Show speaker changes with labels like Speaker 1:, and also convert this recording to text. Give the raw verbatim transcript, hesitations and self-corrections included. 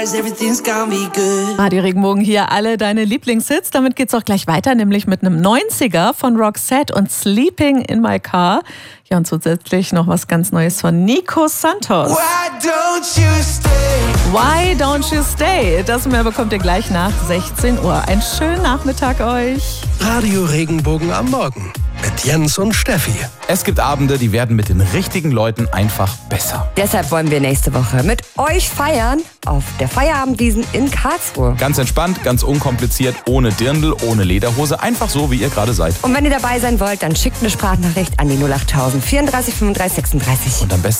Speaker 1: Radio Regenbogen hier, alle deine Lieblingshits. Damit geht's auch gleich weiter, nämlich mit einem neunziger von Roxette und Sleeping in My Car. Ja, und zusätzlich noch was ganz Neues von Nico Santos. Why don't you stay? Why don't you stay? Das mehr bekommt ihr gleich nach sechzehn Uhr. Einen schönen Nachmittag euch.
Speaker 2: Radio Regenbogen am Morgen mit Jens und Steffi.
Speaker 3: Es gibt Abende, die werden mit den richtigen Leuten einfach besser.
Speaker 4: Deshalb wollen wir nächste Woche mit euch feiern auf der Feierabendwiesn in Karlsruhe.
Speaker 3: Ganz entspannt, ganz unkompliziert, ohne Dirndl, ohne Lederhose, einfach so, wie ihr gerade seid.
Speaker 4: Und wenn ihr dabei sein wollt, dann schickt eine Sprachnachricht an die null acht tausend vierunddreißig fünfunddreißig sechsunddreißig.
Speaker 3: Und am besten